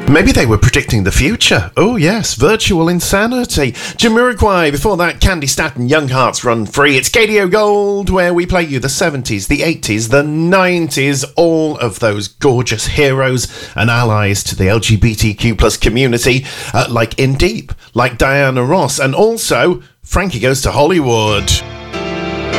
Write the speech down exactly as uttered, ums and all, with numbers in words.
Maybe they were predicting the future. Oh yes, virtual insanity. Jamiroquai, before that, Candy Staton, Young Hearts Run Free. It's K D O Gold, where we play you the seventies, the eighties, the nineties, all of those gorgeous heroes and allies to the L G B T Q plus community, uh, like In Deep, like Diana Ross, and also Frankie Goes to Hollywood.